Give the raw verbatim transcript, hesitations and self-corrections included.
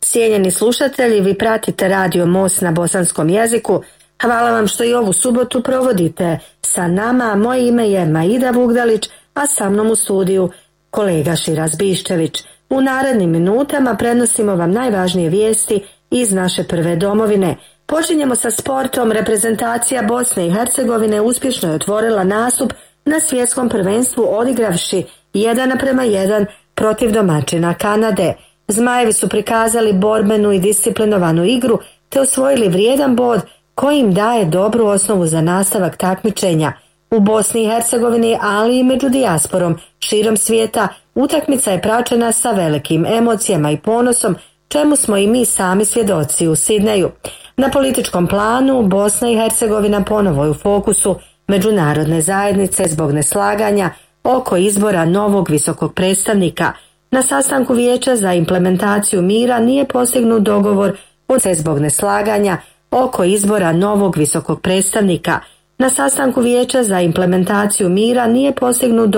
Cijenjeni slušatelji, vi pratite Radio Most na bosanskom jeziku. Hvala vam što i ovu subotu provodite sa nama. Moje ime je Maida Vugdalić, a sa mnom u studiju kolega Širas Biščević. U narednim minutama prenosimo vam najvažnije vijesti iz naše prve domovine. Počinjemo sa sportom. Reprezentacija Bosne i Hercegovine uspješno je otvorila nastup na svjetskom prvenstvu odigravši jedan naprema jedan protiv domaćina Kanade. Zmajevi su prikazali borbenu i disciplinovanu igru te osvojili vrijedan bod koji im daje dobru osnovu za nastavak takmičenja. U Bosni i Hercegovini, ali i među dijasporom širom svijeta, utakmica je praćena sa velikim emocijama i ponosom, čemu smo i mi sami svjedoci u Sidneju. Na političkom planu Bosna i Hercegovina ponovo je u fokusu međunarodne zajednice zbog neslaganja oko izbora novog visokog predstavnika. Na sastanku Vijeća za implementaciju mira nije postignut dogovor o se zbog neslaganja oko izbora novog visokog predstavnika. Na sastanku Vijeća za implementaciju mira nije postignut